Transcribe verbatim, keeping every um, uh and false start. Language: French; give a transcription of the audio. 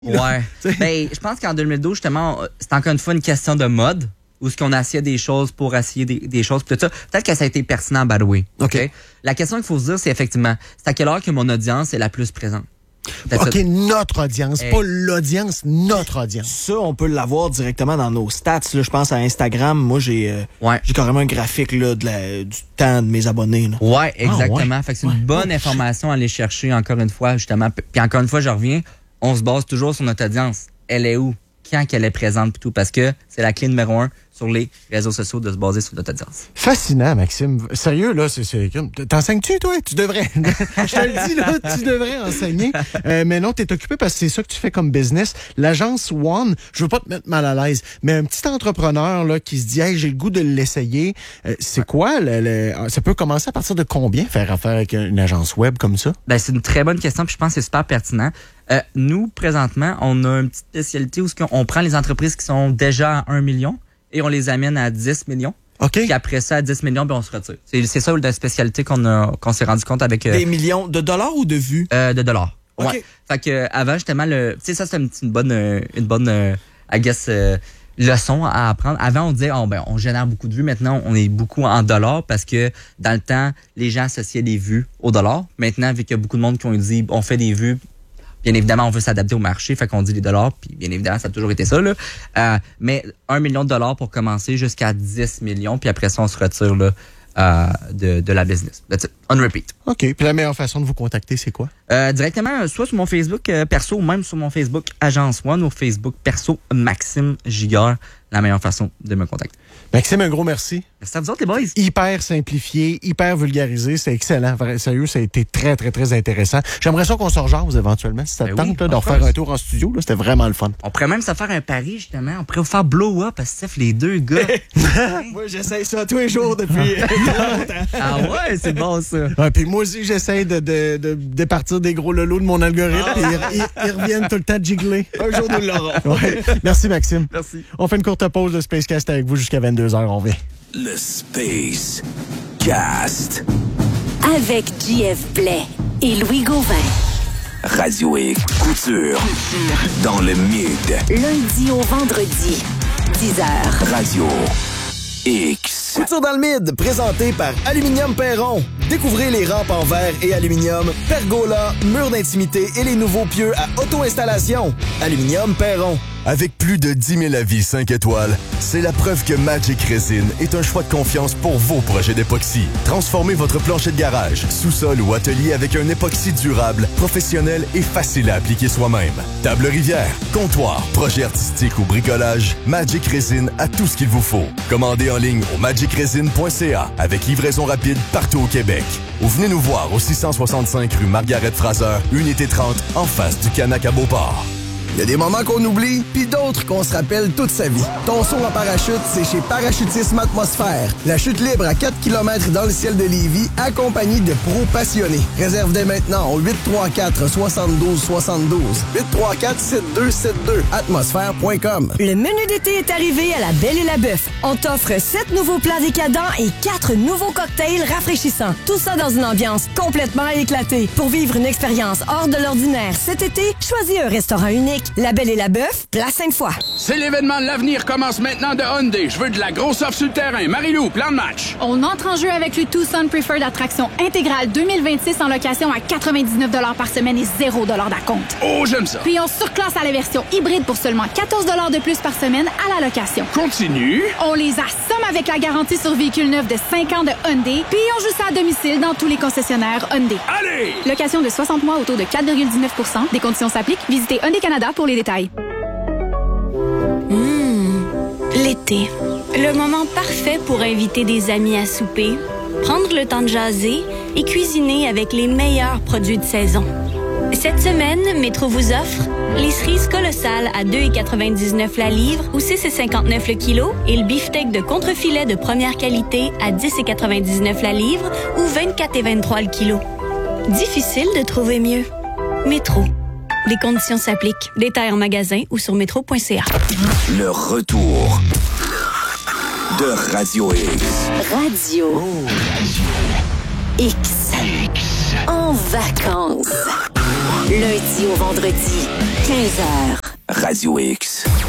Ouais. Ben, je pense qu'en deux mille douze, justement, c'est encore une fois une question de mode. Où est-ce qu'on essayait des choses pour essayer des, des choses, tout ça. Peut-être que ça a été pertinent, by the way. OK. Okay? La question qu'il faut se dire, c'est effectivement, c'est à quelle heure que mon audience est la plus présente. OK, notre audience, hey. Pas l'audience, notre audience. Ça, on peut l'avoir directement dans nos stats. Là, je pense à Instagram. Moi, j'ai euh, ouais. j'ai carrément un graphique là, de la, du temps de mes abonnés. Là. Ouais, exactement. Ah, ouais. Fait que c'est ouais. une bonne ouais. information à aller chercher, encore une fois, justement. Puis encore une fois, je reviens, on se base toujours sur notre audience. Elle est où? Quand qu'elle est présente, plutôt, parce que c'est la clé numéro un sur les réseaux sociaux de se baser sur notre audience. Fascinant, Maxime. Sérieux, là, c'est, c'est t'enseignes-tu, toi? Tu devrais. Je te le dis, là, tu devrais enseigner. Euh, mais non, t'es occupé parce que c'est ça que tu fais comme business. L'agence One, je veux pas te mettre mal à l'aise, mais un petit entrepreneur là qui se dit, hey, j'ai le goût de l'essayer. Euh, c'est quoi? Le, le, ça peut commencer à partir de combien faire affaire avec une agence web comme ça? Ben, c'est une très bonne question, puis je pense que c'est super pertinent. Euh, nous, présentement, on a une petite spécialité où on prend les entreprises qui sont déjà à un million et on les amène à dix millions. OK. Puis après ça, à dix millions, puis on se retire. C'est, c'est ça la spécialité qu'on, a, qu'on s'est rendu compte avec... Euh, Des millions de dollars ou de vues? Euh, de dollars. OK. Ouais. Fait que avant, justement, le, tu sais, ça, c'est une, une bonne, une bonne euh, I guess, euh, leçon à apprendre. Avant, on disait, oh, ben, on génère beaucoup de vues. Maintenant, on est beaucoup en dollars parce que dans le temps, les gens associaient les vues au dollar. Maintenant, vu qu'il y a beaucoup de monde qui ont dit, on fait des vues, bien évidemment, on veut s'adapter au marché, fait qu'on dit les dollars, puis bien évidemment, ça a toujours été ça, là. Euh, mais un million de dollars pour commencer jusqu'à dix millions, puis après ça, on se retire là, euh, de, de la business. That's it. On repeat. OK. Puis la meilleure façon de vous contacter, c'est quoi? Euh, directement, soit sur mon Facebook euh, perso, ou même sur mon Facebook Agence One, ou Facebook perso Maxime Giguère, la meilleure façon de me contacter. Maxime, un gros merci. Merci à vous autres, les boys. Hyper simplifié, hyper vulgarisé. C'est excellent. Sérieux, ça a été très, très, très intéressant. J'aimerais ça qu'on se rejase éventuellement, si ça te ben tente, oui, là, de refaire un tour en studio. Là, c'était vraiment le fun. On pourrait même se faire un pari, justement. On pourrait vous faire blow up, parce que Steph, les deux gars. Moi, j'essaye ça tous les jours depuis longtemps. Ah ouais, c'est bon, ça. Ouais, puis moi aussi, j'essaie de, de, de départir des gros lolos de mon algorithme. Ah. Et ils, ils, ils reviennent tout le temps jiggler. Un jour, nous l'aurons. Ouais. Merci, Maxime. Merci. On fait une courte pause de Spacecast avec vous jusqu'à vingt-deux heures. On revient. Le Space Cast. Avec J F Blais et Louis Gauvin. Radio X Couture. Dans le mid. Lundi au vendredi, dix heures. Radio X. Couture dans le mid, présenté par Aluminium Perron. Découvrez les rampes en verre et aluminium, pergola, murs d'intimité et les nouveaux pieux à auto-installation. Aluminium Perron. Avec plus de dix mille avis cinq étoiles, c'est la preuve que Magic Resin est un choix de confiance pour vos projets d'époxy. Transformez votre plancher de garage, sous-sol ou atelier avec un époxy durable, professionnel et facile à appliquer soi-même. Table rivière, comptoir, projet artistique ou bricolage, Magic Resin a tout ce qu'il vous faut. Commandez en ligne au magic resin point c a avec livraison rapide partout au Québec. Ou venez nous voir au six cent soixante-cinq rue Margaret-Fraser, unité trente, en face du Canac à Beauport. Il y a des moments qu'on oublie, puis d'autres qu'on se rappelle toute sa vie. Ton saut en parachute, c'est chez Parachutisme Atmosphère. La chute libre à quatre kilomètres dans le ciel de Lévis, accompagnée de pros passionnés. Réserve dès maintenant au huit trois quatre, soixante-douze soixante-douze. huit trois quatre, sept deux sept deux. atmosphère point com. Le menu d'été est arrivé à la Belle et la Bœuf. On t'offre sept nouveaux plats décadents et quatre nouveaux cocktails rafraîchissants. Tout ça dans une ambiance complètement éclatée. Pour vivre une expérience hors de l'ordinaire cet été, choisis un restaurant unique. La Belle et la Bœuf, place Sainte-Foy. C'est l'événement de l'avenir commence maintenant de Hyundai. Je veux de la grosse offre sur le terrain. Marie-Lou, plan de match. On entre en jeu avec le Tucson Preferred Attraction intégrale deux mille vingt-six en location à quatre-vingt-dix-neuf dollars par semaine et zéro dollars d'acompte. Oh, j'aime ça. Puis on surclasse à la version hybride pour seulement quatorze dollars de plus par semaine à la location. Continue. On les assomme avec la garantie sur véhicule neuf de cinq ans de Hyundai. Puis on joue ça à domicile dans tous les concessionnaires Hyundai. Allez! Location de soixante mois au taux de quatre virgule dix-neuf pour cent. Des conditions s'appliquent. Visitez Hyundai Canada pour les détails. Mmh, l'été. Le moment parfait pour inviter des amis à souper, prendre le temps de jaser et cuisiner avec les meilleurs produits de saison. Cette semaine, Métro vous offre les cerises colossales à deux virgule quatre-vingt-dix-neuf la livre ou six virgule cinquante-neuf le kilo et le beefsteak de contrefilet de première qualité à dix virgule quatre-vingt-dix-neuf la livre ou vingt-quatre virgule vingt-trois le kilo. Difficile de trouver mieux. Métro. Les conditions s'appliquent. Détails en magasin ou sur métro point c a. Le retour de Radio X. Radio oh. X. En vacances. Lundi au vendredi, quinze heures. Radio X.